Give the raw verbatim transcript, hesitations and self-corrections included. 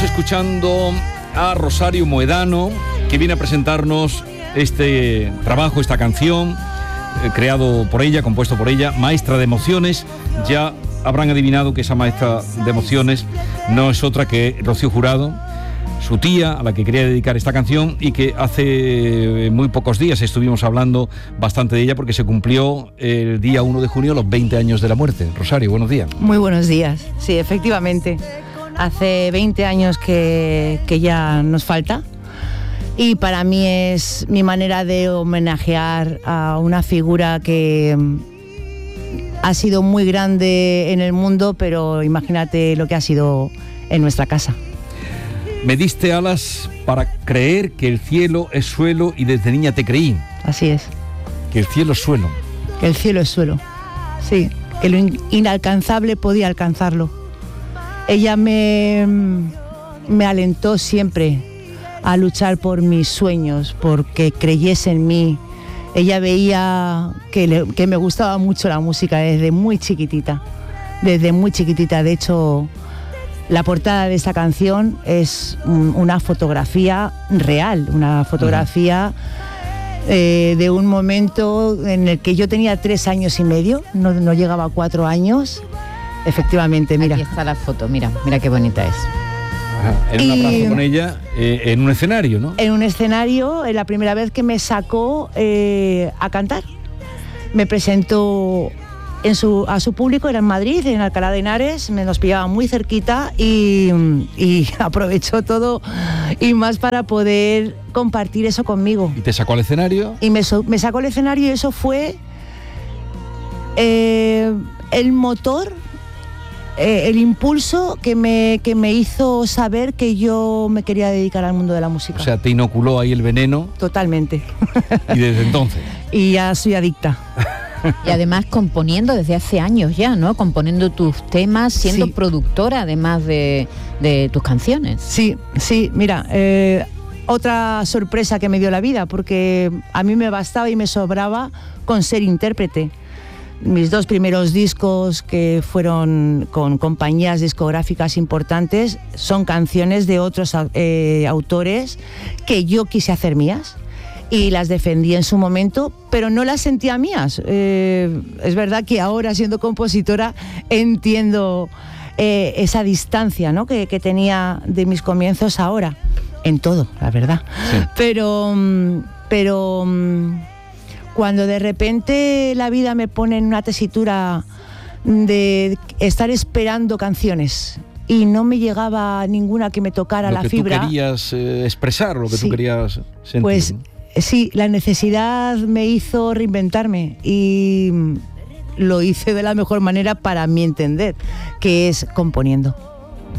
Estamos escuchando a Rosario Moedano, que viene a presentarnos este trabajo, esta canción, eh, creado por ella, compuesto por ella, Maestra de Emociones. Ya habrán adivinado que esa maestra de emociones no es otra que Rocío Jurado, su tía, a la que quería dedicar esta canción, y que hace muy pocos días estuvimos hablando bastante de ella porque se cumplió el día uno de junio los veinte años de la muerte. Rosario, buenos días. Muy buenos días, sí, efectivamente. Hace veinte años que, que ya nos falta, y para mí es mi manera de homenajear a una figura que ha sido muy grande en el mundo, pero imagínate lo que ha sido en nuestra casa. Me diste alas para creer que el cielo es suelo y desde niña te creí. Así es. Que el cielo es suelo. Que el cielo es suelo, sí. Que lo inalcanzable podía alcanzarlo. Ella me, me alentó siempre a luchar por mis sueños, porque creyese en mí. Ella veía que, le, que me gustaba mucho la música desde muy chiquitita. Desde muy chiquitita, de hecho... La portada de esta canción es un, una fotografía real, una fotografía eh, de un momento en el que yo tenía tres años y medio, no, no llegaba a cuatro años. Efectivamente, mira. Aquí está la foto, mira, mira qué bonita es. Ajá, en un y, abrazo con ella, eh, en un escenario, ¿no? En un escenario, en la primera vez que me sacó eh, a cantar. Me presentó... En su, a su público, era en Madrid, en Alcalá de Henares, me nos pillaba muy cerquita y, y aprovechó todo y más para poder compartir eso conmigo. ¿Y te sacó al escenario? Y me, me sacó al escenario y eso fue eh, el motor, eh, el impulso que me, que me hizo saber que yo me quería dedicar al mundo de la música. O sea, te inoculó ahí el veneno. Totalmente. ¿Y desde entonces? Y ya soy adicta. Y además componiendo desde hace años ya, ¿no? Componiendo tus temas, siendo sí. productora además de, de tus canciones. Sí, sí, mira, eh, otra sorpresa que me dio la vida, porque a mí me bastaba y me sobraba con ser intérprete. Mis dos primeros discos, que fueron con compañías discográficas importantes, son canciones de otros eh, autores que yo quise hacer mías. Y las defendí en su momento, pero no las sentía mías. Eh, es verdad que ahora, siendo compositora, entiendo eh, esa distancia, ¿no? que, que tenía de mis comienzos ahora, en todo, la verdad. Sí. Pero, pero cuando de repente la vida me pone en una tesitura de estar esperando canciones, y no me llegaba ninguna que me tocara la fibra. Lo que tú querías eh, expresar, lo que sí, tú querías sentir. Pues, sí, la necesidad me hizo reinventarme y lo hice de la mejor manera para mi entender, que es componiendo.